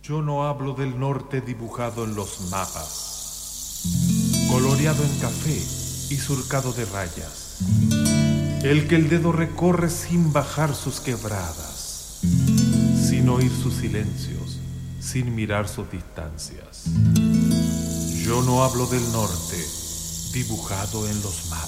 Yo no hablo del norte dibujado en los mapas, coloreado en café y surcado de rayas, el que el dedo recorre sin bajar sus quebradas, sin oír sus silencios, sin mirar sus distancias. Yo no hablo del norte dibujado en los mapas.